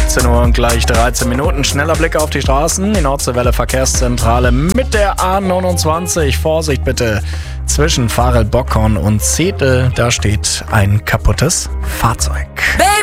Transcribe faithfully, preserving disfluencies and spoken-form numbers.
sechzehn Uhr und gleich dreizehn Minuten. Schneller Blick auf die Straßen. Die Nordseewelle Verkehrszentrale mit der A neunundzwanzig. Vorsicht bitte zwischen Farel-Bockhorn und Zetel. Da steht ein kaputtes Fahrzeug.